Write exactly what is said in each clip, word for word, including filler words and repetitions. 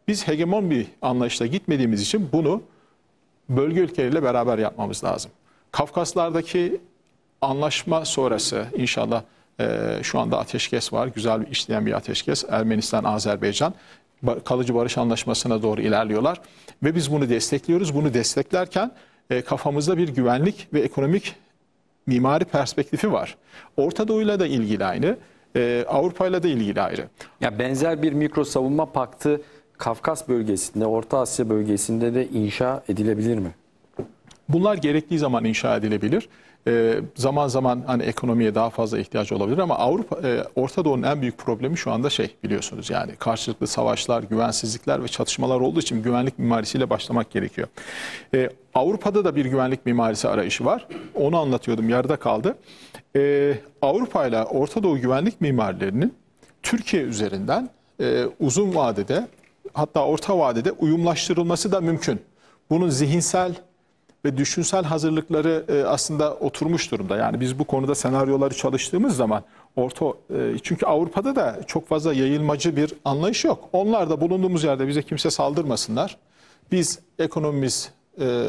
biz hegemon bir anlayışla gitmediğimiz için bunu bölge ülkeleriyle beraber yapmamız lazım. Kafkaslardaki anlaşma sonrası inşallah e, şu anda ateşkes var. Güzel bir işleyen bir ateşkes. Ermenistan, Azerbaycan kalıcı barış anlaşmasına doğru ilerliyorlar. Ve biz bunu destekliyoruz. Bunu desteklerken e, kafamızda bir güvenlik ve ekonomik mimari perspektifi var. Orta Doğu'yla da ilgili aynı. E, Avrupa'yla da ilgili ayrı. Ya benzer bir mikro savunma paktı Kafkas bölgesinde, Orta Asya bölgesinde de inşa edilebilir mi? Bunlar gerektiği zaman inşa edilebilir. Ee, zaman zaman hani ekonomiye daha fazla ihtiyaç olabilir ama Avrupa, e, Orta Doğu'nun en büyük problemi şu anda şey biliyorsunuz yani karşılıklı savaşlar, güvensizlikler ve çatışmalar olduğu için güvenlik mimarisiyle başlamak gerekiyor. Ee, Avrupa'da da bir güvenlik mimarisi arayışı var. Onu anlatıyordum, yarıda kaldı. Ee, Avrupa ile Orta Doğu güvenlik mimarilerinin Türkiye üzerinden e, uzun vadede hatta orta vadede uyumlaştırılması da mümkün. Bunun zihinsel ve düşünsel hazırlıkları e, aslında oturmuş durumda. Yani biz bu konuda senaryoları çalıştığımız zaman orta e, çünkü Avrupa'da da çok fazla yayılmacı bir anlayış yok. Onlar da bulunduğumuz yerde bize kimse saldırmasınlar. Biz ekonomimiz e,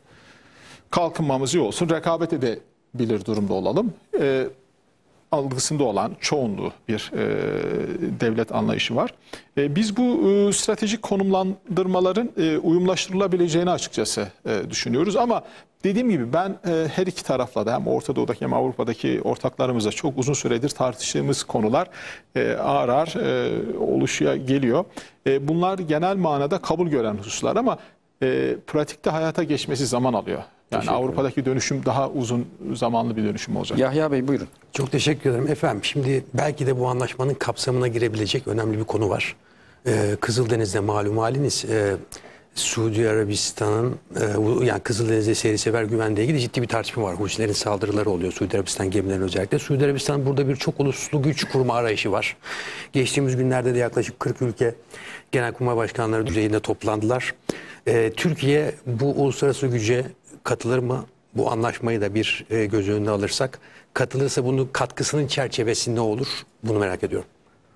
kalkınmamız iyi olsun, rekabet edebilir durumda olalım. E, algısında olan çoğunluğu bir e, devlet anlayışı var. E, biz bu e, stratejik konumlandırmaların e, uyumlaştırılabileceğini açıkçası e, düşünüyoruz. Ama dediğim gibi ben e, her iki tarafla da hem Orta Doğu'daki hem Avrupa'daki ortaklarımızla çok uzun süredir tartıştığımız konular e, ağır ağır e, oluşuya geliyor. E, bunlar genel manada kabul gören hususlar ama e, pratikte hayata geçmesi zaman alıyor. Yani Avrupa'daki dönüşüm daha uzun zamanlı bir dönüşüm olacak. Yahya Bey buyurun. Çok teşekkür ederim. Efendim şimdi belki de bu anlaşmanın kapsamına girebilecek önemli bir konu var. Ee, Kızıldeniz'de malum haliniz e, Suudi Arabistan'ın e, yani Kızıldeniz'de seyri sefer güvenliğe ilgili ciddi bir tartışma var. Husilerin saldırıları oluyor Suudi Arabistan gemilerinin özellikle. Suudi Arabistan burada bir çok uluslu güç kurma arayışı var. Geçtiğimiz günlerde de yaklaşık kırk ülke Genelkurmay Başkanları düzeyinde toplandılar. Ee, Türkiye bu uluslararası güce katılır mı? Bu anlaşmayı da bir e, göz önüne alırsak. Katılırsa bunun katkısının çerçevesi ne olur? Bunu merak ediyorum.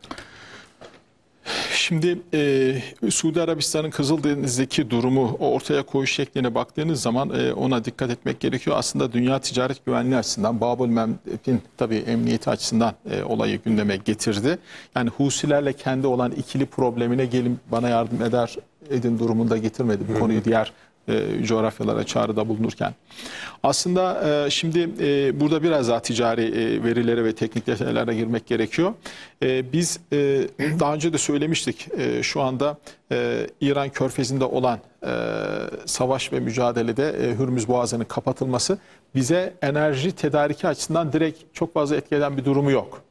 Şimdi e, Suudi Arabistan'ın Kızıldeniz'deki durumu ortaya koyuş şekline baktığınız zaman e, ona dikkat etmek gerekiyor. Aslında dünya ticaret güvenliği açısından Bab-ül Mandeb'in tabii emniyeti açısından e, olayı gündeme getirdi. Yani Husilerle kendi olan ikili problemine gelin bana yardım eder edin durumunda getirmedi bu konuyu diğer E, coğrafyalara çağrıda bulunurken. Aslında e, şimdi e, burada biraz daha ticari e, verilere ve teknik detaylara girmek gerekiyor. E, biz e, daha önce de söylemiştik e, şu anda e, İran Körfezi'nde olan e, savaş ve mücadelede e, Hürmüz Boğazı'nın kapatılması bize enerji tedariki açısından direkt çok fazla etki eden bir durumu yok.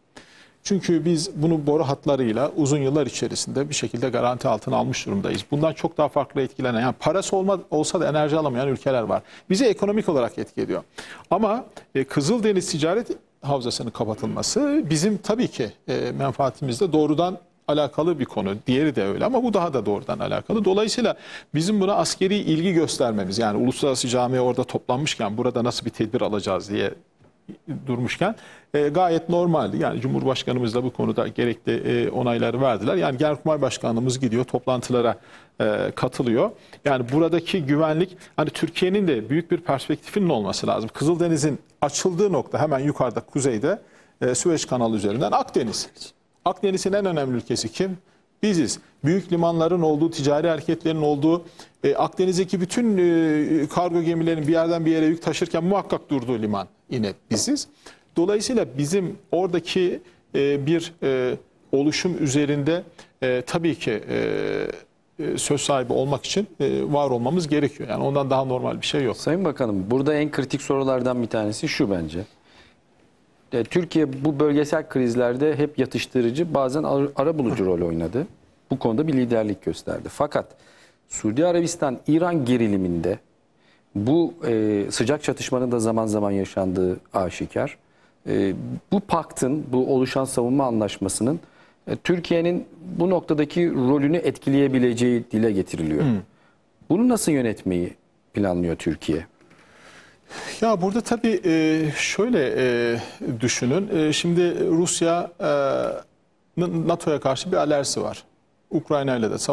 Çünkü biz bunu boru hatlarıyla uzun yıllar içerisinde bir şekilde garanti altına almış durumdayız. Bundan çok daha farklı etkilenen, yani parası olma, olsa da enerji alamayan ülkeler var. Bizi ekonomik olarak etki ediyor. Ama e, Kızıldeniz Ticaret Havzası'nın kapatılması bizim tabii ki e, menfaatimizde doğrudan alakalı bir konu. Diğeri de öyle ama bu daha da doğrudan alakalı. Dolayısıyla bizim buna askeri ilgi göstermemiz, yani uluslararası camia orada toplanmışken burada nasıl bir tedbir alacağız diye durmuşken e, gayet normaldi. Yani Cumhurbaşkanımız da bu konuda gerekli e, onayları verdiler. Yani Genelkurmay Başkanlığımız gidiyor, toplantılara e, katılıyor. Yani buradaki güvenlik, hani Türkiye'nin de büyük bir perspektifinin olması lazım. Kızıldeniz'in açıldığı nokta hemen yukarıda kuzeyde e, Süveyş kanalı üzerinden Akdeniz. Akdeniz'in en önemli ülkesi kim? Biziz. Büyük limanların olduğu, ticari hareketlerin olduğu, e, Akdeniz'deki bütün e, kargo gemilerinin bir yerden bir yere yük taşırken muhakkak durduğu liman yine biziz. Dolayısıyla bizim oradaki e, bir e, oluşum üzerinde e, tabii ki e, e, söz sahibi olmak için e, var olmamız gerekiyor. Yani ondan daha normal bir şey yok. Sayın Bakanım, burada en kritik sorulardan bir tanesi şu bence. E, Türkiye bu bölgesel krizlerde hep yatıştırıcı, bazen arabulucu rol oynadı. Bu konuda bir liderlik gösterdi. Fakat Suudi Arabistan-İran geriliminde bu e, sıcak çatışmanın da zaman zaman yaşandığı aşikar. E, bu paktın, bu oluşan savunma anlaşmasının e, Türkiye'nin bu noktadaki rolünü etkileyebileceği dile getiriliyor. Hmm. Bunu nasıl yönetmeyi planlıyor Türkiye? Ya burada tabii şöyle düşünün. Şimdi Rusya'nın NATO'ya karşı bir alerjisi var. Ukrayna ile de